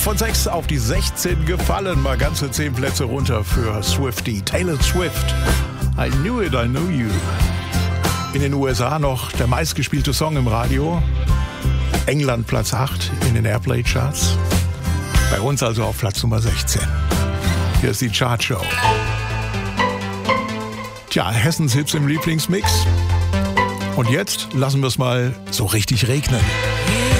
Von 6 auf die 16 gefallen, mal ganze 10 Plätze runter für Swiftie. Taylor Swift, I Knew It, I Knew You. In den USA noch der meistgespielte Song im Radio. England Platz 8 in den Airplay-Charts. Bei uns also auf Platz Nummer 16. Hier ist die Chartshow. Tja, Hessens Hits im Lieblingsmix. Und jetzt lassen wir es mal so richtig regnen.